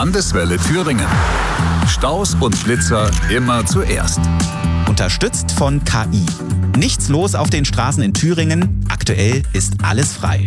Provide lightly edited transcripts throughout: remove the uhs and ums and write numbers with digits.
Landeswelle Thüringen. Staus und Blitzer immer zuerst. Unterstützt von KI. Nichts los auf den Straßen in Thüringen. Aktuell ist alles frei.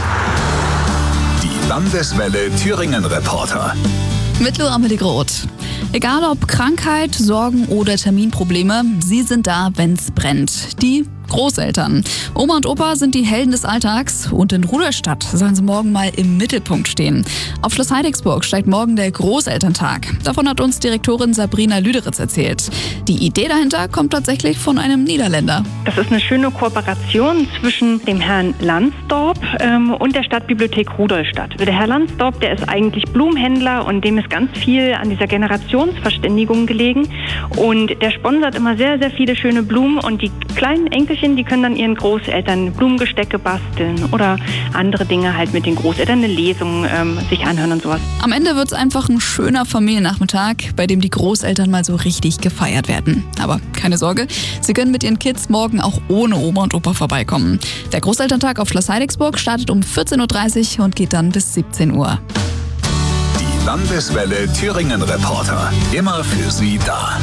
Die Landeswelle Thüringen Reporter. Mit Lou Amelie Groth. Egal ob Krankheit, Sorgen oder Terminprobleme, sie sind da, wenn's brennt. Die Großeltern. Oma und Opa sind die Helden des Alltags und in Rudolstadt sollen sie morgen mal im Mittelpunkt stehen. Auf Schloss Heidigsburg steigt morgen der Großelterntag. Davon hat uns Direktorin Sabrina Lüderitz erzählt. Die Idee dahinter kommt tatsächlich von einem Niederländer. Das ist eine schöne Kooperation zwischen dem Herrn Lansdorp und der Stadtbibliothek Rudolstadt. Der Herr Lansdorp, der ist eigentlich Blumenhändler und dem ist ganz viel an dieser Generationsverständigung gelegen. Und der sponsert immer sehr, sehr viele schöne Blumen und die kleinen Enkelchen, die können dann ihren Großeltern Blumengestecke basteln oder andere Dinge halt mit den Großeltern, eine Lesung sich anhören und sowas. Am Ende wird's einfach ein schöner Familiennachmittag, bei dem die Großeltern mal so richtig gefeiert werden. Aber keine Sorge, sie können mit ihren Kids morgen auch ohne Oma und Opa vorbeikommen. Der Großelterntag auf Schloss Heidigsburg startet um 14.30 Uhr und geht dann bis 17 Uhr. Die Landeswelle Thüringen Reporter. Immer für Sie da.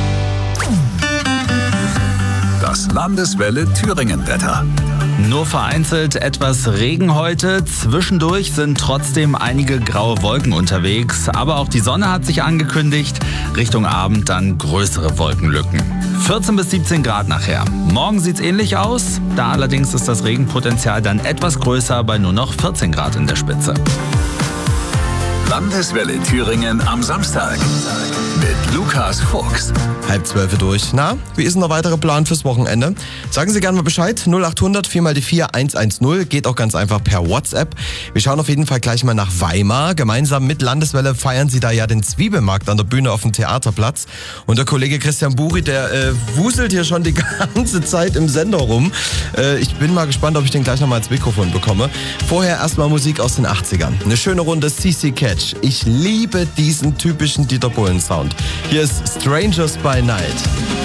Das Landeswelle Thüringen Wetter. Nur vereinzelt etwas Regen heute. Zwischendurch sind trotzdem einige graue Wolken unterwegs. Aber auch die Sonne hat sich angekündigt. Richtung Abend dann größere Wolkenlücken. 14 bis 17 Grad nachher. Morgen sieht's ähnlich aus. Da allerdings ist das Regenpotenzial dann etwas größer bei nur noch 14 Grad in der Spitze. Landeswelle Thüringen am Samstag. Mit Lukas Fuchs. 11:30 durch. Na, wie ist denn der weitere Plan fürs Wochenende? Sagen Sie gerne mal Bescheid. 0800 4x4 110. Geht auch ganz einfach per WhatsApp. Wir schauen auf jeden Fall gleich mal nach Weimar. Gemeinsam mit Landeswelle feiern Sie da ja den Zwiebelmarkt an der Bühne auf dem Theaterplatz. Und der Kollege Christian Buri, der wuselt hier schon die ganze Zeit im Sender rum. Ich bin mal gespannt, ob ich den gleich nochmal ins Mikrofon bekomme. Vorher erstmal Musik aus den 80ern. Eine schöne Runde CC Catch. Ich liebe diesen typischen Dieter Bohlen Sound. Hier ist Strangers by Night.